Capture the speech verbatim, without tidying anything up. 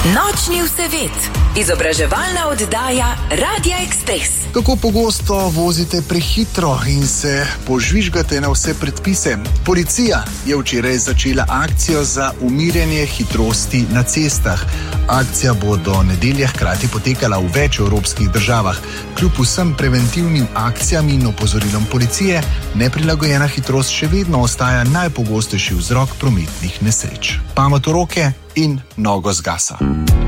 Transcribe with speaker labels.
Speaker 1: Nočni vsevet, izobraževalna oddaja Radia Ekspres.
Speaker 2: Kako pogosto vozite prehitro in se požvižgate na vse predpise? Policija je včeraj začela akcijo za umirjanje hitrosti na cestah. Akcija bo do nedelje hkrati potekala v več evropskih državah. Kljub vsem preventivnim akcijam in opozorilom policije, neprilagojena hitrost še vedno ostaja najpogostejši vzrok prometnih nesreč. Pamet v roke in nogo z gasa.